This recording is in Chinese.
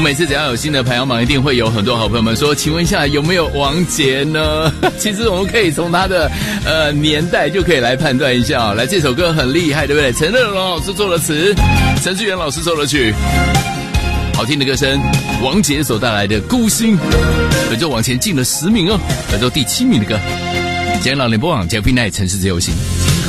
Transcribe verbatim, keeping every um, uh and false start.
每次只要有新的排行榜，一定会有很多好朋友们说，请问一下有没有王杰呢？其实我们可以从他的呃年代就可以来判断一下哦。来，这首歌很厉害，对不对？陈乐融老师做了词，陈志远老师做了曲，好听的歌声，王杰所带来的《孤星》，本周往前进了十名哦，本周第七名的歌。今天老联播网 J P Night 城市自由行。